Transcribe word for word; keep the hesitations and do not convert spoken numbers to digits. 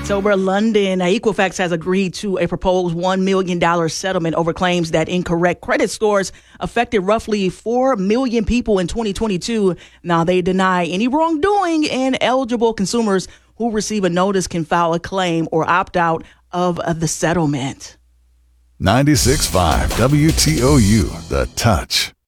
Over London, Equifax has agreed to a proposed one million dollars settlement over claims that incorrect credit scores affected roughly four million people in twenty twenty-two. Now, they deny any wrongdoing, and eligible consumers who receive a notice can file a claim or opt out of the settlement. ninety-six point five W T O U, The Touch.